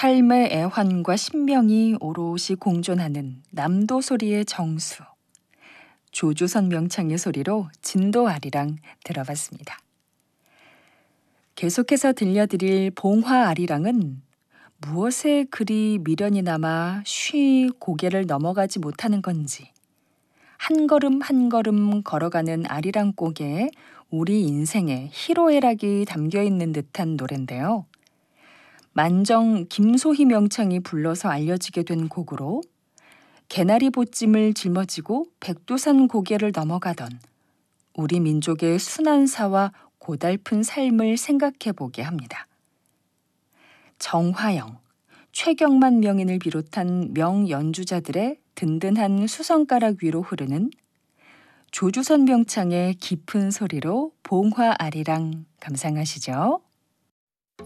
삶의 애환과 신명이 오롯이 공존하는 남도 소리의 정수. 조조선 명창의 소리로 진도 아리랑 들어봤습니다. 계속해서 들려드릴 봉화 아리랑은 무엇에 그리 미련이 남아 쉬 고개를 넘어가지 못하는 건지, 한 걸음 한 걸음 걸어가는 아리랑 곡에 우리 인생의 희로애락이 담겨있는 듯한 노래인데요. 만정 김소희 명창이 불러서 알려지게 된 곡으로 개나리 보찜을 짊어지고 백두산 고개를 넘어가던 우리 민족의 순한사와 고달픈 삶을 생각해보게 합니다. 정화영, 최경만 명인을 비롯한 명연주자들의 든든한 수성가락 위로 흐르는 조조선 명창의 깊은 소리로 봉화 아리랑 감상하시죠.